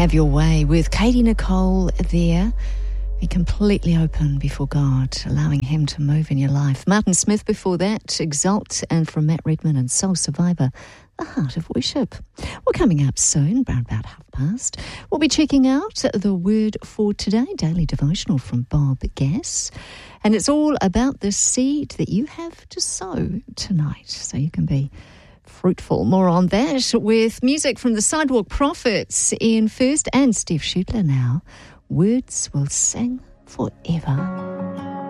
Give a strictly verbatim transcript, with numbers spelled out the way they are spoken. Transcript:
Have Your Way with Katie Nicole there. Be completely open before God, allowing Him to move in your life. Martin Smith before that, Exalt, and from Matt Redman and Soul Survivor, The Heart of Worship. We're coming up soon, around about half past. We'll be checking out the word for today, daily devotional from Bob Gass. And it's all about the seed that you have to sow tonight, so you can be fruitful. More on that with music from the Sidewalk Prophets in first, and Steph Schutler now. Words will sing forever.